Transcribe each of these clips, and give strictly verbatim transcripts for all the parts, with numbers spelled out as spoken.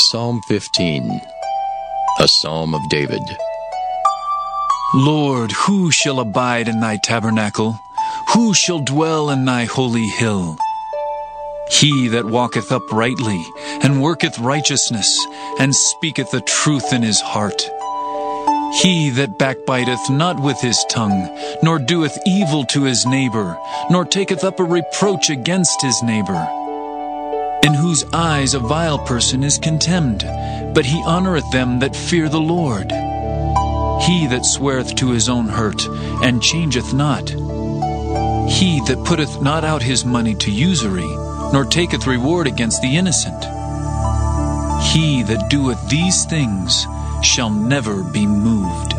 Psalm fifteen, a psalm of David. Lord, who shall abide in thy tabernacle? Who shall dwell in thy holy hill? He that walketh uprightly, and worketh righteousness, and speaketh the truth in his heart. He that backbiteth not with his tongue, nor doeth evil to his neighbor, nor taketh up a reproach against his neighbor. In whose eyes a vile person is contemned, but he honoureth them that fear the Lord. He that sweareth to his own hurt, and changeth not. He that putteth not out his money to usury, nor taketh reward against the innocent. He that doeth these things shall never be moved.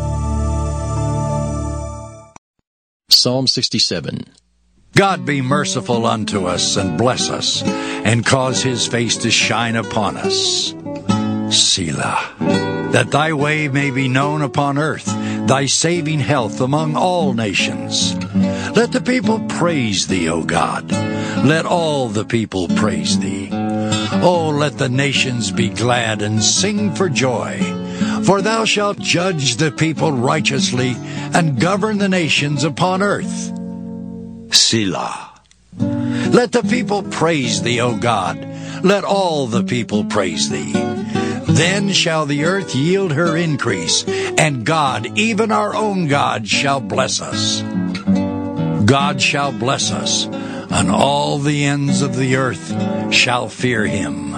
Psalm sixty-seven. God be merciful unto us, and bless us, and cause his face to shine upon us. Selah. That thy way may be known upon earth, thy saving health among all nations. Let the people praise thee, O God. Let all the people praise thee. Oh, let the nations be glad and sing for joy. For thou shalt judge the people righteously, and govern the nations upon earth. Selah. Let the people praise thee, O God. Let all the people praise thee. Then shall the earth yield her increase, and God, even our own God, shall bless us. God shall bless us, and all the ends of the earth shall fear him.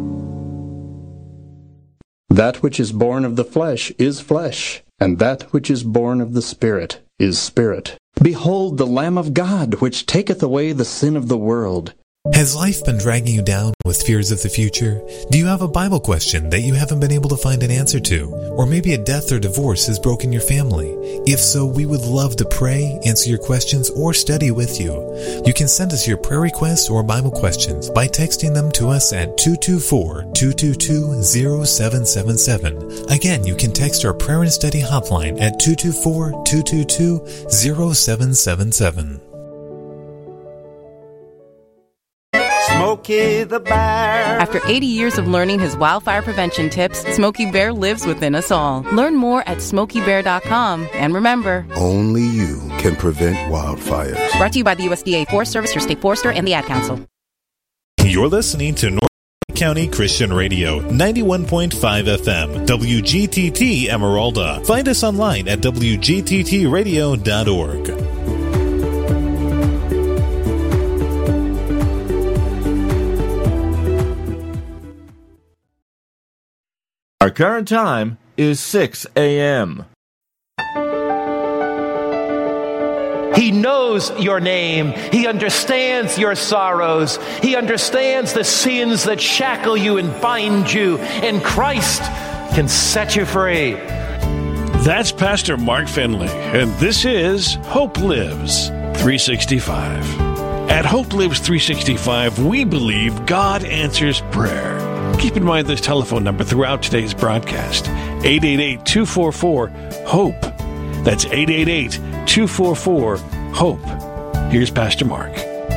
That which is born of the flesh is flesh, and that which is born of the Spirit is spirit. Behold the Lamb of God, which taketh away the sin of the world. Has life been dragging you down with fears of the future? Do you have a Bible question that you haven't been able to find an answer to? Or maybe a death or divorce has broken your family? If so, we would love to pray, answer your questions, or study with you. You can send us your prayer requests or Bible questions by texting them to us at two two four, two two two, zero seven seven seven. Again, you can text our prayer and study hotline at two two four, two two two, zero seven seven seven. Smokey the Bear. After eighty years of learning his wildfire prevention tips, Smokey Bear lives within us all. Learn more at smokey bear dot com. And remember, only you can prevent wildfires. Brought to you by the U S D A Forest Service, your state forester, and the Ad Council. You're listening to North County Christian Radio, ninety-one point five F M, W G T T Emeralda. Find us online at w g t t radio dot org. Our current time is six a.m. He knows your name. He understands your sorrows. He understands the sins that shackle you and bind you. And Christ can set you free. That's Pastor Mark Finley, and this is Hope Lives three sixty-five. At Hope Lives three sixty-five, we believe God answers prayer. Keep in mind this telephone number throughout today's broadcast, eight eight eight, two four four, HOPE. That's eight eight eight, two four four, HOPE. Here's Pastor Mark.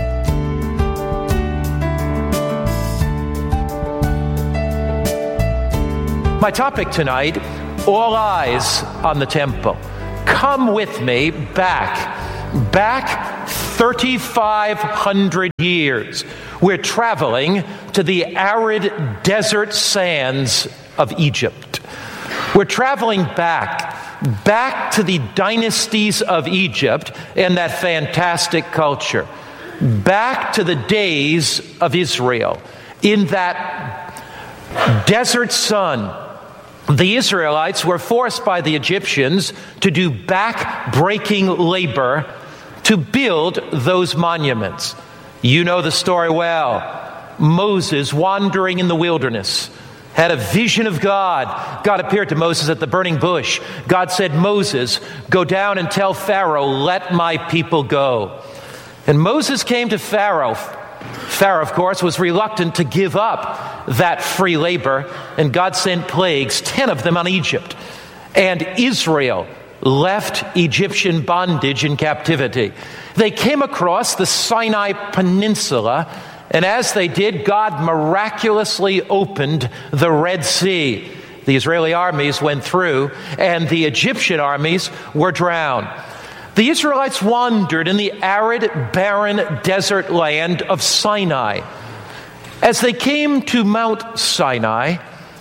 My topic tonight, all eyes on the temple. Come with me back, back thirty-five hundred years. We're traveling to the arid desert sands of Egypt. We're traveling back, back to the dynasties of Egypt and that fantastic culture. Back to the days of Israel. In that desert sun, the Israelites were forced by the Egyptians to do back-breaking labor to build those monuments. You know the story well. Moses, wandering in the wilderness, had a vision of God. God appeared to Moses at the burning bush. God said, Moses, go down and tell Pharaoh, let my people go. And Moses came to Pharaoh. Pharaoh, of course, was reluctant to give up that free labor, and God sent plagues, ten of them on Egypt. And Israel left Egyptian bondage and captivity. They came across the Sinai Peninsula And as they did, God miraculously opened the Red Sea. The Israeli armies went through, and the Egyptian armies were drowned. The Israelites wandered in the arid, barren desert land of Sinai. As they came to Mount Sinai,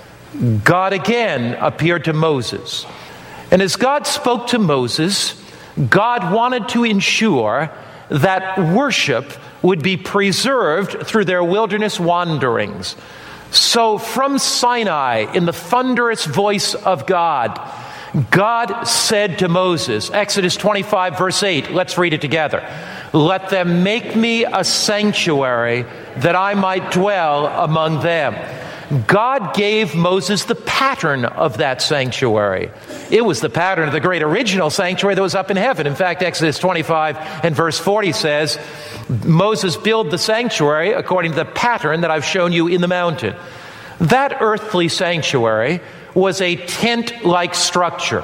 God again appeared to Moses. And as God spoke to Moses, God wanted to ensure that worship would be preserved through their wilderness wanderings. So from Sinai, in the thunderous voice of God, God said to Moses, Exodus twenty-five, verse eight, let's read it together. Let them make me a sanctuary that I might dwell among them. God gave Moses the pattern of that sanctuary. It was the pattern of the great original sanctuary that was up in heaven. In fact, Exodus twenty-five and verse forty says, Moses built the sanctuary according to the pattern that I've shown you in the mountain. That earthly sanctuary was a tent-like structure.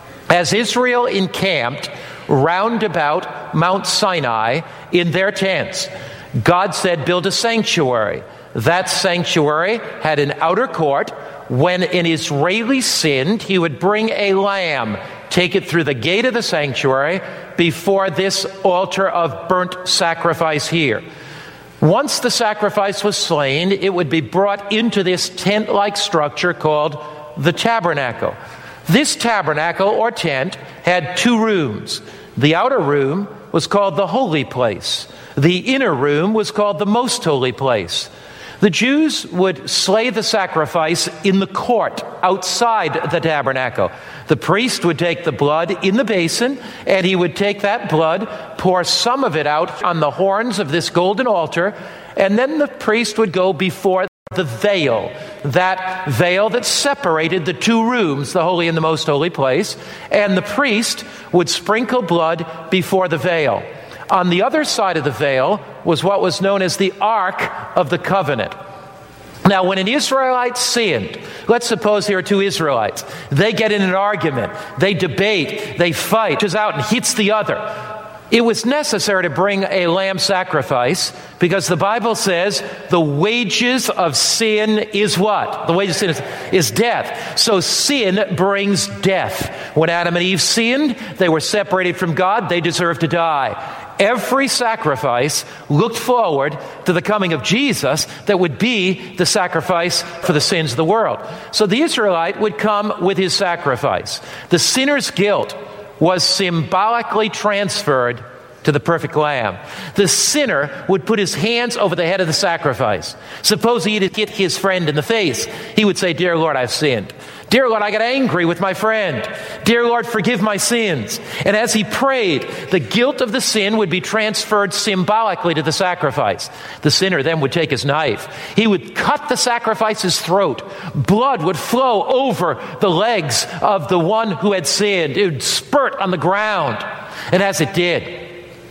As Israel encamped round about Mount Sinai in their tents, God said, build a sanctuary. That sanctuary had an outer court. When an Israeli sinned, he would bring a lamb, take it through the gate of the sanctuary before this altar of burnt sacrifice here. Once the sacrifice was slain, it would be brought into this tent-like structure called the tabernacle. This tabernacle or tent had two rooms. The outer room was called the holy place. The inner room was called the most holy place. The Jews would slay the sacrifice in the court outside the tabernacle. The priest would take the blood in the basin, and he would take that blood, pour some of it out on the horns of this golden altar, and then the priest would go before the veil, that veil that separated the two rooms, the holy and the most holy place, and the priest would sprinkle blood before the veil. On the other side of the veil was what was known as the Ark of the Covenant. Now, when an Israelite sinned, let's suppose here are two Israelites. They get in an argument, they debate, they fight, which is out and hits the other. It was necessary to bring a lamb sacrifice because the Bible says the wages of sin is what? The wages of sin is, is death. So sin brings death. When Adam and Eve sinned, they were separated from God. They deserved to die. Every sacrifice looked forward to the coming of Jesus that would be the sacrifice for the sins of the world. So the Israelite would come with his sacrifice. The sinner's guilt was symbolically transferred to the perfect lamb. The sinner would put his hands over the head of the sacrifice. Suppose he had hit his friend in the face. He would say, Dear Lord, I've sinned. Dear Lord, I got angry with my friend. Dear Lord, forgive my sins. And as he prayed, the guilt of the sin would be transferred symbolically to the sacrifice. The sinner then would take his knife. He would cut the sacrifice's throat. Blood would flow over the legs of the one who had sinned. It would spurt on the ground. And as it did,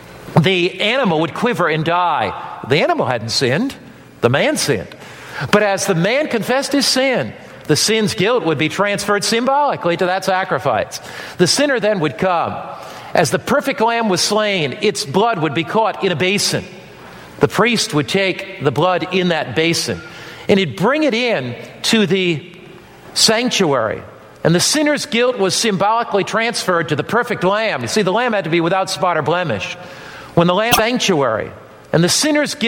the animal would quiver and die. The animal hadn't sinned. The man sinned. But as the man confessed his sin, the sin's guilt would be transferred symbolically to that sacrifice. The sinner then would come. As the perfect lamb was slain, its blood would be caught in a basin. The priest would take the blood in that basin, and he'd bring it in to the sanctuary. And the sinner's guilt was symbolically transferred to the perfect lamb. You see, the lamb had to be without spot or blemish. When the lamb sanctuary and the sinner's guilt